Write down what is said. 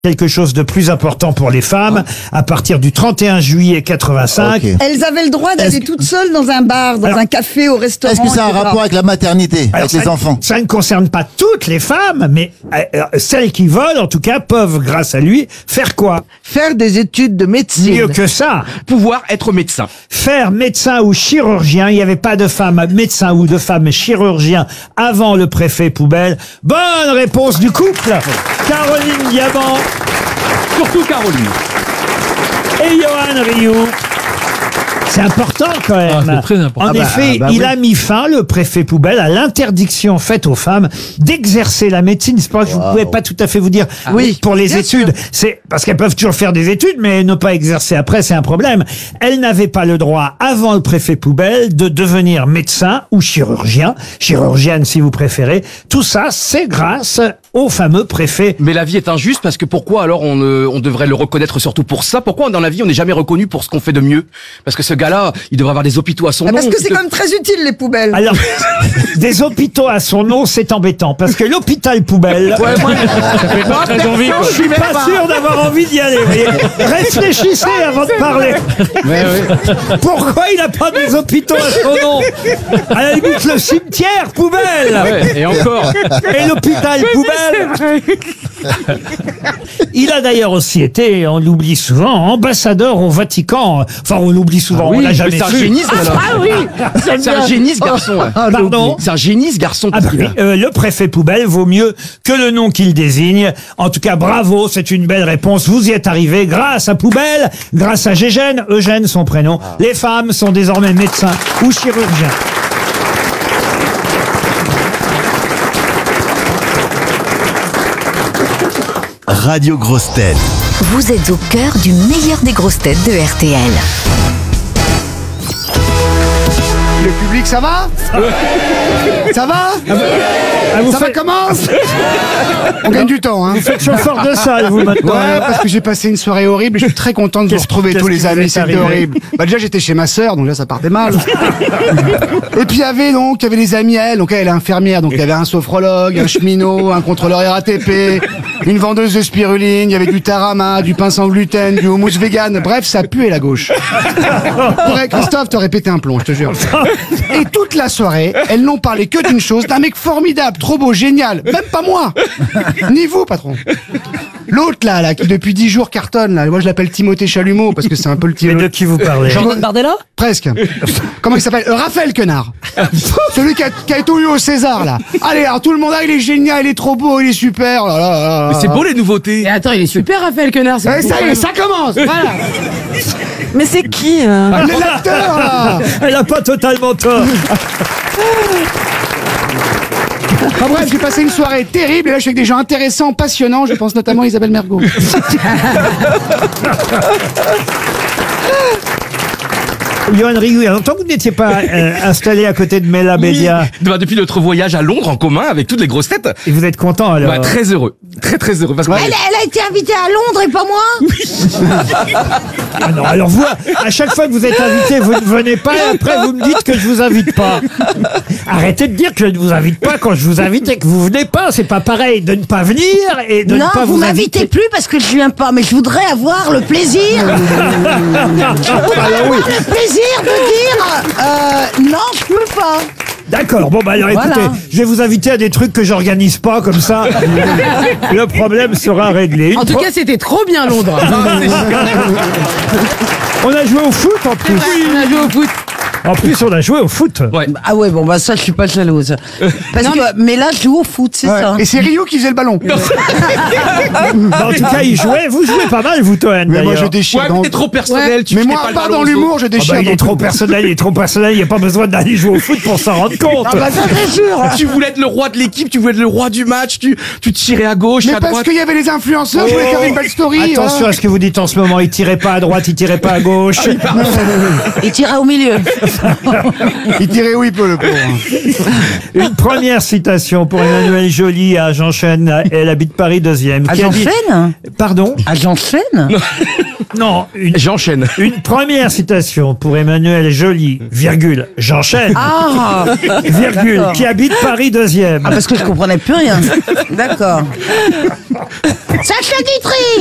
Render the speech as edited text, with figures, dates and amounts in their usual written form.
Quelque chose de plus important pour les femmes, à partir du 31 juillet 85. Okay. Elles avaient le droit d'aller toutes seules dans un bar, dans un café, au restaurant. Est-ce que ça a un rapport avec la maternité, avec les enfants? Ça ne concerne pas toutes les femmes, mais celles qui veulent, en tout cas, peuvent, grâce à lui, faire quoi? Faire des études de médecine. Mieux que ça. Pouvoir être médecin. Faire médecin ou chirurgien. Il n'y avait pas de femmes médecins ou de femmes chirurgiens avant le préfet poubelle. Bonne réponse du couple. Caroline Diamant. Surtout Caroline. Et Johan Rioux. C'est important quand même. C'est très important. En effet, il a mis fin, le préfet poubelle, à l'interdiction faite aux femmes d'exercer la médecine. C'est pas que vous ne pouvez pas tout à fait vous dire oui pour les études. C'est parce qu'elles peuvent toujours faire des études, mais ne pas exercer après, c'est un problème. Elles n'avaient pas le droit, avant le préfet poubelle, de devenir médecin ou chirurgien, chirurgienne si vous préférez. Tout ça, c'est grâce au fameux préfet. Mais la vie est injuste parce que pourquoi alors on devrait le reconnaître surtout pour ça? Pourquoi dans la vie on n'est jamais reconnu pour ce qu'on fait de mieux? Parce que ce gars-là, il devrait avoir des hôpitaux à son nom. Parce que c'est quand même très utile les poubelles. Alors, des hôpitaux à son nom, c'est embêtant parce que l'hôpital poubelle. Ça fait pas très envie, quoi. Je suis pas sûr d'avoir envie d'y aller. Vous voyez. Réfléchissez avant de parler. Pourquoi il n'a pas des hôpitaux à son nom? À la limite, le cimetière poubelle. Ouais, et encore. Et l'hôpital poubelle. Il a d'ailleurs aussi été, on l'oublie souvent, ambassadeur au Vatican. Enfin, on l'oublie souvent, on l'a jamais c'est un su. génie, c'est un génie, ce garçon. Ouais. Pardon? C'est un génie, ce garçon. Ah bah oui, le préfet poubelle vaut mieux que le nom qu'il désigne. En tout cas, bravo, c'est une belle réponse. Vous y êtes arrivé grâce à Poubelle, grâce à Gégène, Eugène son prénom. Les femmes sont désormais médecins ou chirurgiens. Radio Grosses Têtes. Vous êtes au cœur du meilleur des grosses têtes de RTL. Le public, ça va? Ça va? Ça va comment? On gagne du temps, hein. Vous faites chauffeur de salle, vous, maintenant. Ouais, parce que j'ai passé une soirée horrible et je suis très content de vous retrouver tous les amis, c'était horrible. Bah déjà j'étais chez ma sœur, donc là ça partait mal. Et puis il y avait des amis à elle, donc elle est infirmière, donc il y avait un sophrologue, un cheminot, un contrôleur RATP, une vendeuse de spiruline, il y avait du tarama, du pain sans gluten, du houmous vegan, bref ça puait la gauche. Christophe, t'aurais pété un plomb, je te jure. Et toute la soirée, elles n'ont parlé que d'une chose, d'un mec formidable, trop beau, génial, même pas moi, ni vous patron. L'autre là, qui depuis 10 jours cartonne là, moi je l'appelle Timothée Chalumeau parce que c'est un peu le Mais de qui vous parlez? Jean-Claude Bardella? Presque. Comment il s'appelle? Raphaël Quenard. Celui qui a tout eu au César là. Allez, alors tout le monde, il est génial, il est trop beau, il est super. Mais c'est beau les nouveautés. Et attends, il est super Raphaël Quenard. Et ça y est, ça commence. Voilà. Mais c'est qui L'acteur là. Elle a pas totalement tort. Enfin bref, j'ai passé une soirée terrible et là je suis avec des gens intéressants, passionnants, je pense notamment à Isabelle Mergo. Johan Rioux, il y a longtemps que vous n'étiez pas installé à côté de Mela Bédia. Bah, depuis notre voyage à Londres en commun avec toutes les grosses têtes. Et vous êtes content alors? Bah, très heureux. Très très heureux. Parce que Elle a été invitée à Londres et pas moi? Ah non, alors vous, à chaque fois que vous êtes invité, vous ne venez pas et après vous me dites que je vous invite pas. Arrêtez de dire que je ne vous invite pas quand je vous invite et que vous venez pas. C'est pas pareil de ne pas venir et de ne pas vous vous m'invitez inviter. plus parce que je viens pas, mais je voudrais avoir le plaisir. Le plaisir de dire non, je peux pas. D'accord, bon bah alors Voilà. écoutez, je vais vous inviter à des trucs que j'organise pas, comme ça le problème sera réglé. En tout cas, c'était trop bien Londres. On a joué au foot en plus. On a joué au foot. En plus, on a joué au foot. Ouais. Ah ouais, bon bah ça je suis pas jalouse. Parce que mais là je joue au foot, c'est ça. Et c'est Rio qui faisait le ballon. En tout cas, il jouait. Vous jouez pas mal, vous, Toen. Mais moi je d'ailleurs. déchire Ouais, dans... mais t'es trop personnel. Tu Mais fais moi, pas à le part ballon dans aux l'humour, je Ah déchire. bah, il est dans trop tout. personnel, il n'y a pas besoin d'aller jouer au foot pour s'en rendre compte. Ah bah ça c'est sûr. Tu voulais être le roi de l'équipe, tu voulais être le roi du match, tu tirais à gauche, Mais à parce droite. qu'il y avait les influenceurs, je voulais faire une belle story. Attention à ce que vous dites en ce moment, il tirait pas à droite, il tirait pas à gauche. Il tirait au milieu. Il tirait où il peut le pauvre. Une première citation pour Emmanuel Joly à J'enchaîne, elle habite Paris 2e. À qui a dit- J'enchaîne? Pardon? À J'enchaîne? Non, J'enchaîne. une première citation pour Emmanuel Joly, virgule, j'enchaîne, Ah, virgule, d'accord. qui habite Paris 2e. Ah parce que je comprenais plus rien. D'accord. Sacha Guitry.